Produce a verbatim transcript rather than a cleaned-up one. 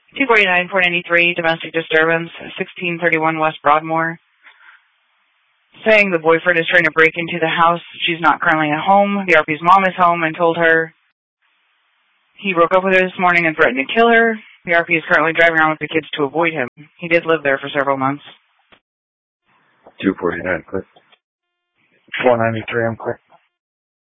two forty-nine, four ninety-three, domestic disturbance, sixteen thirty-one West Broadmoor. Saying the boyfriend is trying to break into the house. She's not currently at home. The R P's mom is home and told her he broke up with her this morning and threatened to kill her. The R P is currently driving around with the kids to avoid him. He did live there for several months. two forty-nine, click. four ninety-three, I'm click.